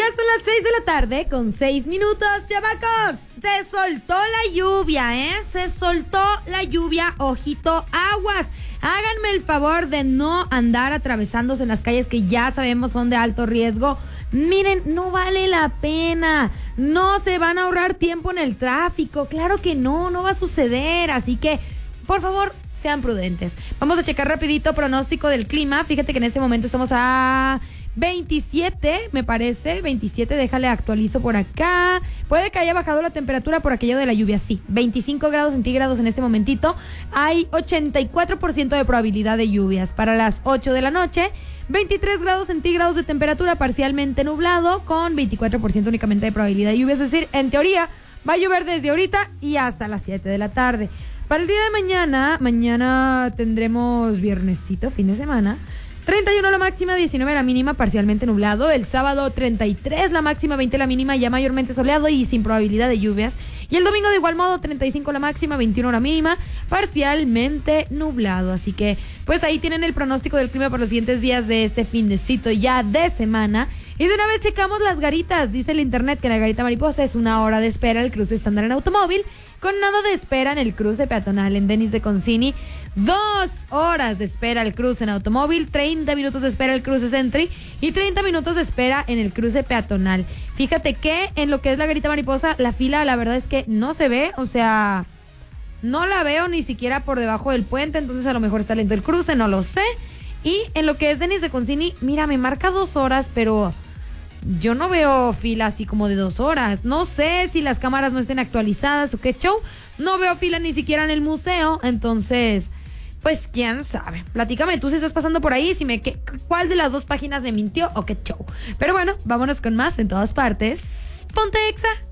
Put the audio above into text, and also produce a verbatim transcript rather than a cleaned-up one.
son las seis de la tarde con seis minutos, chamacos. Se soltó la lluvia, ¿eh? Se soltó la lluvia, ojito, aguas. Háganme el favor de no andar atravesándose en las calles que ya sabemos son de alto riesgo. Miren, no vale la pena. No se van a ahorrar tiempo en el tráfico. Claro que no, no va a suceder. Así que, por favor, sean prudentes. Vamos a checar rapidito pronóstico del clima. Fíjate que en este momento estamos a veintisiete, me parece, veintisiete, déjale actualizo por acá. Puede que haya bajado la temperatura por aquello de la lluvia, sí, veinticinco grados centígrados en este momentito. Hay ochenta y cuatro por ciento de probabilidad de lluvias. Para las ocho de la noche, veintitrés grados centígrados de temperatura, parcialmente nublado, con veinticuatro por ciento únicamente de probabilidad de lluvia. Es decir, en teoría, va a llover desde ahorita y hasta las siete de la tarde. Para el día de mañana, mañana tendremos viernesito, fin de semana. treinta y uno la máxima, diecinueve la mínima, parcialmente nublado. El sábado treinta y tres la máxima, veinte la mínima, ya mayormente soleado y sin probabilidad de lluvias. Y el domingo de igual modo, treinta y cinco la máxima, veintiuno la mínima, parcialmente nublado. Así que, pues ahí tienen el pronóstico del clima para los siguientes días de este fincito ya de semana. Y de una vez checamos las garitas. Dice el internet que la garita mariposa es una hora de espera el cruce estándar en automóvil, con nada de espera en el cruce peatonal. En Denis de Concini, dos horas de espera el cruce en automóvil, treinta minutos de espera el cruce Sentry y treinta minutos de espera en el cruce peatonal. Fíjate que en lo que es la garita mariposa, la fila la verdad es que no se ve, o sea, no la veo ni siquiera por debajo del puente, entonces a lo mejor está lento el cruce, no lo sé. Y en lo que es Denis de Concini, mira, me marca dos horas, pero yo no veo fila así como de dos horas. No sé si las cámaras no estén actualizadas o qué show. No veo fila ni siquiera en el museo. Entonces, pues quién sabe. Platícame tú si estás pasando por ahí, si me qué, cuál de las dos páginas me mintió o qué show. Pero bueno, vámonos con más en todas partes. Ponte Exa.